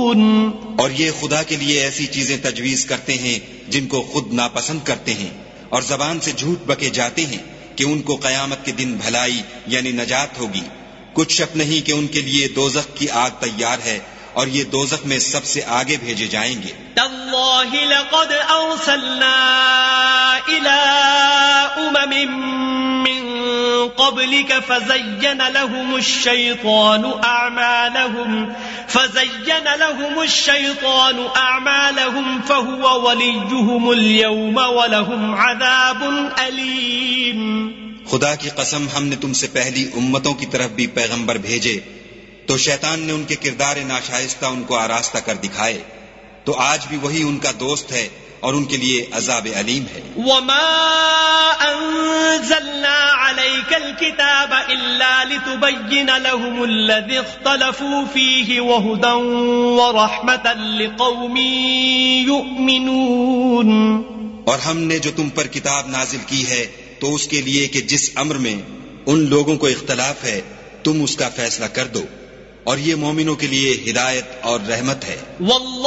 اور یہ خدا کے لیے ایسی چیزیں تجویز کرتے ہیں جن کو خود ناپسند کرتے ہیں، اور زبان سے جھوٹ بکے جاتے ہیں کہ ان کو قیامت کے دن بھلائی یعنی نجات ہوگی۔ کچھ شک نہیں کہ ان کے لیے دوزخ کی آگ تیار ہے، اور یہ دوزخ میں سب سے آگے بھیجے جائیں گے۔ تاللہ لقد ارسلنا الى من قبلك فزين لهم الشيطان أعمالهم فهو وليهم اليوم ولهم عذاب أليم۔ خدا کی قسم، ہم نے تم سے پہلی امتوں کی طرف بھی پیغمبر بھیجے، تو شیطان نے ان کے کردار ناشائستہ ان کو آراستہ کر دکھائے، تو آج بھی وہی ان کا دوست ہے اور ان کے لیے عذاب علیم ہے۔ وما انزلنا عليك الكتاب الا لتبين لهم الذي اختلفوا فيه وهدى ورحمة لقوم يؤمنون۔ اور ہم نے جو تم پر کتاب نازل کی ہے تو اس کے لیے کہ جس امر میں ان لوگوں کو اختلاف ہے تم اس کا فیصلہ کر دو، اور یہ مومنوں کے لیے ہدایت اور رحمت ہے۔